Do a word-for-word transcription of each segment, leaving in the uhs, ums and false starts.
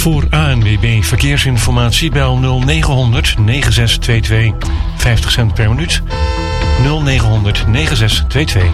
Voor A N W B Verkeersinformatie bel nul negen negen zes twee twee. vijftig cent per minuut. nul negen negen zes twee twee.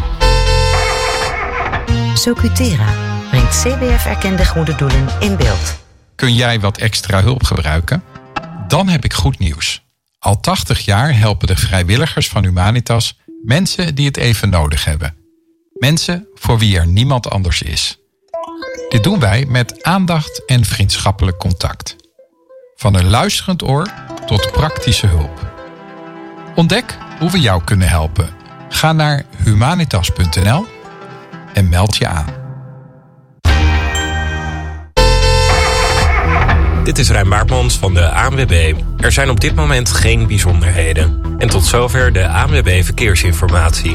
Socutera brengt C B F-erkende goede doelen in beeld. Kun jij wat extra hulp gebruiken? Dan heb ik goed nieuws. Al tachtig jaar helpen de vrijwilligers van Humanitas mensen die het even nodig hebben. Mensen voor wie er niemand anders is. Dit doen wij met aandacht en vriendschappelijk contact. Van een luisterend oor tot praktische hulp. Ontdek hoe we jou kunnen helpen. Ga naar humanitas punt n l en meld je aan. Dit is Rijn Baartmans van de A N W B. Er zijn op dit moment geen bijzonderheden. En tot zover de A N W B Verkeersinformatie.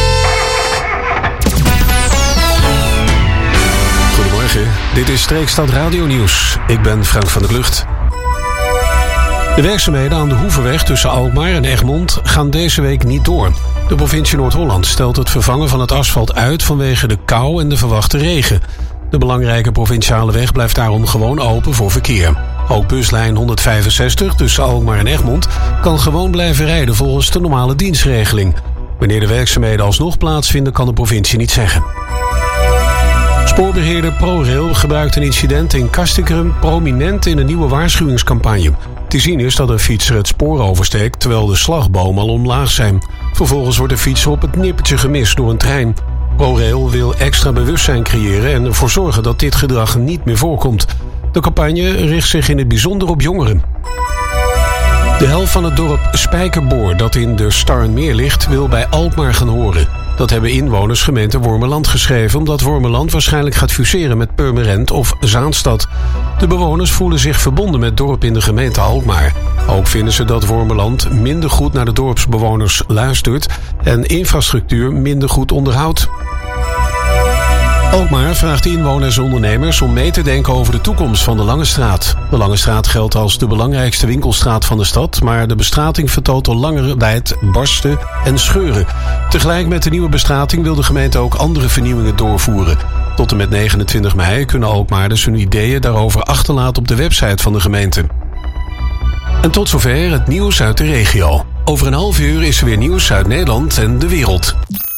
Goedemorgen, dit is Streekstad Radio Nieuws. Ik ben Frank van der Klucht. De werkzaamheden aan de Hoevenweg tussen Alkmaar en Egmond gaan deze week niet door. De provincie Noord-Holland stelt het vervangen van het asfalt uit vanwege de kou en de verwachte regen. De belangrijke provinciale weg blijft daarom gewoon open voor verkeer. Ook buslijn honderdvijfenzestig tussen Alkmaar en Egmond kan gewoon blijven rijden volgens de normale dienstregeling. Wanneer de werkzaamheden alsnog plaatsvinden kan de provincie niet zeggen. Spoorbeheerder ProRail gebruikt een incident in Castricum prominent in een nieuwe waarschuwingscampagne. Te zien is dat een fietser het spoor oversteekt terwijl de slagbomen al omlaag zijn. Vervolgens wordt de fietser op het nippertje gemist door een trein. ProRail wil extra bewustzijn creëren en ervoor zorgen dat dit gedrag niet meer voorkomt. De campagne richt zich in het bijzonder op jongeren. De helft van het dorp Spijkerboor, dat in de Starnmeer ligt, wil bij Alkmaar gaan horen. Dat hebben inwoners gemeente Wormerland geschreven, omdat Wormerland waarschijnlijk gaat fuseren met Purmerend of Zaanstad. De bewoners voelen zich verbonden met het dorp in de gemeente Alkmaar. Ook vinden ze dat Wormerland minder goed naar de dorpsbewoners luistert en infrastructuur minder goed onderhoudt. Alkmaar vraagt inwoners en ondernemers om mee te denken over de toekomst van de Lange Straat. De Lange Straat geldt als de belangrijkste winkelstraat van de stad, maar de bestrating vertoont al langere tijd barsten en scheuren. Tegelijk met de nieuwe bestrating wil de gemeente ook andere vernieuwingen doorvoeren. Tot en met negenentwintig mei kunnen Alkmaarders hun ideeën daarover achterlaten op de website van de gemeente. En tot zover het nieuws uit de regio. Over een half uur is er weer nieuws uit Nederland en de wereld.